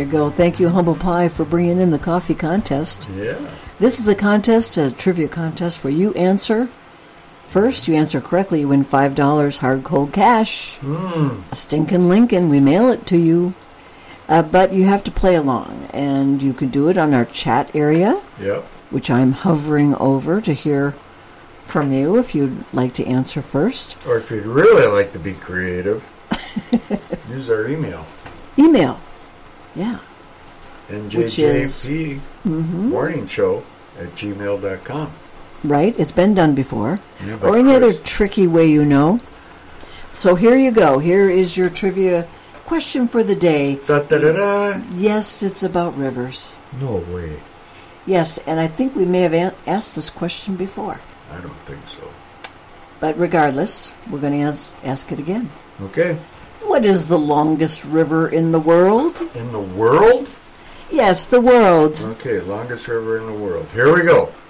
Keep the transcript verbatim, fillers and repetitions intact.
go. Thank you, Humble Pie, for bringing in the coffee contest. Yeah. This is a contest, a trivia contest, where you answer. First, you answer correctly, you win five dollars hard cold cash. Mm. A stinking Lincoln. We mail it to you. Uh, but you have to play along, and you can do it on our chat area, Yep. which I'm hovering over to hear from you if you'd like to answer first. Or if you'd really like to be creative, use our email. Email. Yeah. N J J P mm-hmm. morning show at gmail dot com. Right? It's been done before. Yeah, or any Chris. other tricky way you know. So here you go. Here is your trivia question for the day. Da, da, da, da. Yes, it's about rivers. No way. Yes, and I think we may have a- asked this question before. I don't think so. But regardless, we're going to ask, ask it again. Okay. What is the longest river in the world? In the world? Yes, the world. Okay, longest river in the world. Here we go.